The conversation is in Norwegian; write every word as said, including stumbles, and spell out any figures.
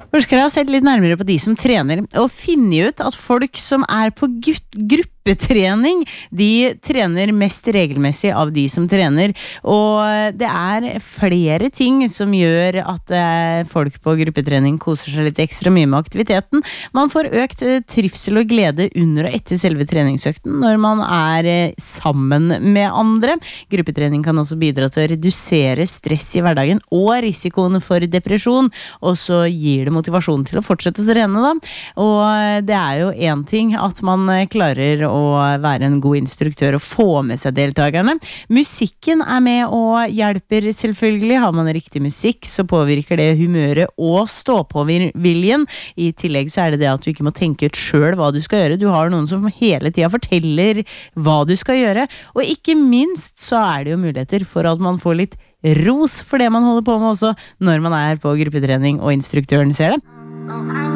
Forskere har sett litt nærmere på de som trener, og finner ut at folk som er på gutt- gruppetrening, de trener mest regelmessig av de som trener. Og det er flere ting som gjør at eh, folk på gruppetrening koser seg litt ekstra mye med aktiviteten. Man får økt eh, trivsel og glede under og etter selve treningsøkten når man er eh, sammen med andre. Gruppetrening kan også bidra til å redusere stress i hverdagen og risikoen for depresjon, og så gir det motivasjon til å fortsette å trene da. Og det er jo en ting at man klarer å være en god instruktør og få med seg deltakerne. Musikken er med og hjelper selvfølgelig. Har man riktig musikk, så påvirker det humøret og stå-på-viljen. I tillegg så er det det at du ikke må tenke ut selv hva du skal gjøre. Du har noen som hele tiden forteller hva du skal gjøre. Og ikke minst så er det jo muligheter for at man får litt ros for det man holder på med også, når man er på gruppetrening og instruktøren ser det.